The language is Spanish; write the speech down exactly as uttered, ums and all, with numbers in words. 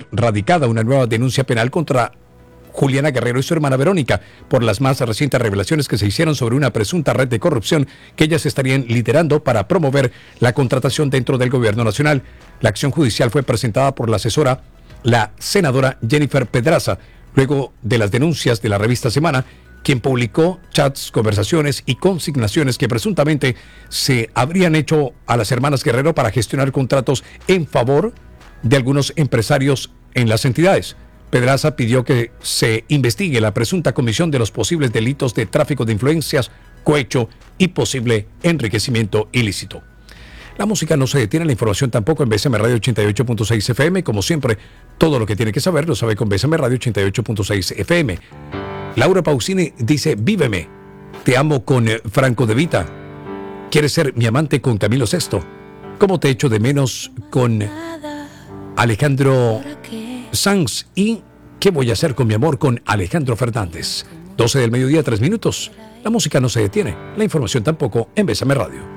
ser radicada una nueva denuncia penal contra Juliana Guerrero y su hermana Verónica por las más recientes revelaciones que se hicieron sobre una presunta red de corrupción que ellas estarían liderando para promover la contratación dentro del gobierno nacional. La acción judicial fue presentada por la asesora, la senadora Jennifer Pedraza, luego de las denuncias de la revista Semana, quien publicó chats, conversaciones y consignaciones que presuntamente se habrían hecho a las hermanas Guerrero para gestionar contratos en favor de algunos empresarios en las entidades. Pedraza pidió que se investigue la presunta comisión de los posibles delitos de tráfico de influencias, cohecho y posible enriquecimiento ilícito. La música no se detiene, la información tampoco en B S M Radio ochenta y ocho punto seis F M. Como siempre, todo lo que tiene que saber lo sabe con B S M Radio ochenta y ocho punto seis F M. Laura Pausini dice, víveme, te amo con Franco De Vita. ¿Quieres ser mi amante con Camilo Sesto? ¿Cómo te echo de menos con Alejandro Sanz? ¿Y qué voy a hacer con mi amor con Alejandro Fernández? doce del mediodía, tres minutos. La música no se detiene, la información tampoco en B S M Radio.